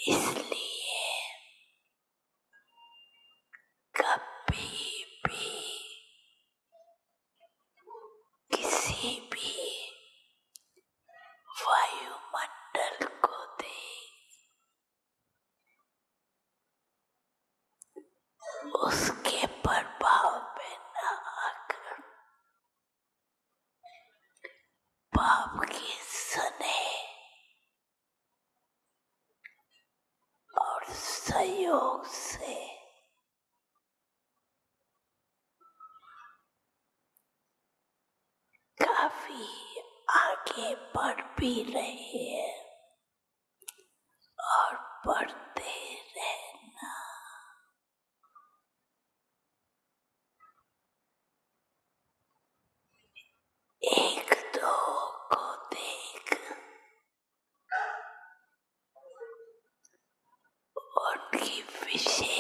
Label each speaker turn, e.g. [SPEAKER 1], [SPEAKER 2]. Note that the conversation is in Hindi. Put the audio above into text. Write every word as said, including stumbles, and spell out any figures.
[SPEAKER 1] इसलिए कभी भी किसी भी वायुमंडल को देख उसके प्रभाव में न आकर पाप के स्नेह और सहयोग से काफी आगे बढ़ भी रहे हैं और बढ़ते रहना। एक दो को देख उनकी विशेष